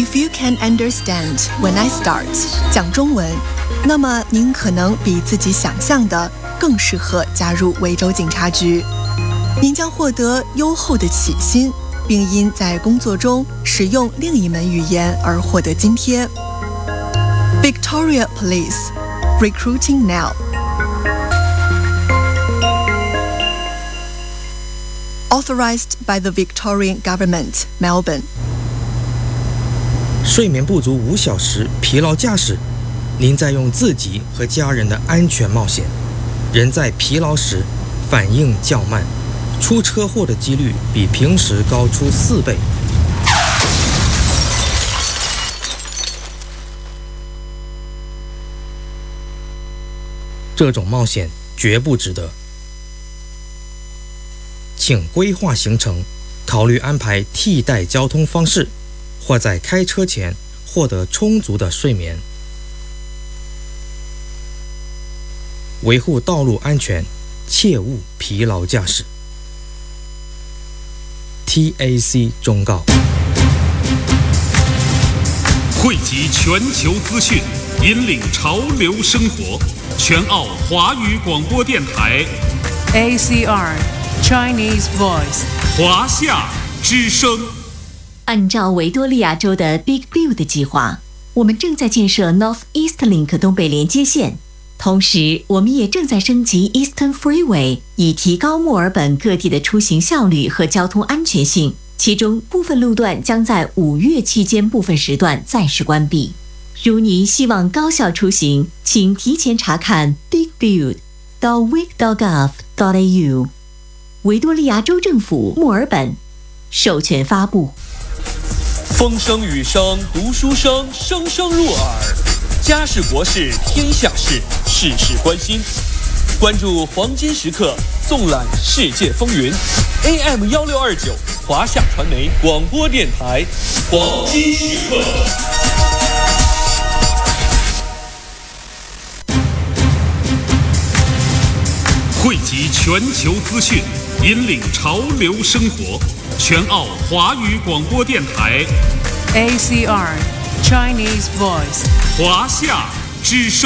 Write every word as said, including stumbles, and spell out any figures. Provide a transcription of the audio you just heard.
If you can understand when I start 讲中文，那么您可能比自己想象的更适合加入维州警察局。您将获得优厚的起薪，并因在工作中使用另一门语言而获得津贴。Victoria Police Recruiting now. Authorized by the Victorian Government, Melbourne. 睡眠不足五小时，疲劳驾驶，您在用自己和家人的安全冒险。人在疲劳时反应较慢，出车祸的几率比平时高出四倍。这种冒险绝不值得。请规划行程，考虑安排替代交通方式，或在开车前获得充足的睡眠。维护道路安全，切勿疲劳驾驶。T A C 忠告。 汇集全球资讯，引领潮流生活。全澳华语广播电台 A C R Chinese Voice 华夏之声。 按照维多利亚州的 Big Build 计划，我们正在建设 North East Link 东北连接线，同时我们也正在升级 Eastern Freeway， 以提高墨尔本各地的出行效率和交通安全性。其中部分路段将在五月期间部分时段暂时关闭。如您希望高效出行，请提前查看 Big Build 到 vic dot gov dot a u。 维多利亚州政府墨尔本授权发布。 风声雨声读书声，声声入耳。家事国事天下事，事事关心。关注黄金时刻，纵览世界风云。A M 幺六二九华夏传媒广播电台，黄金时刻。 汇集全球资讯，引领潮流生活。全澳华语广播电台 A C R Chinese Voice 华夏之声。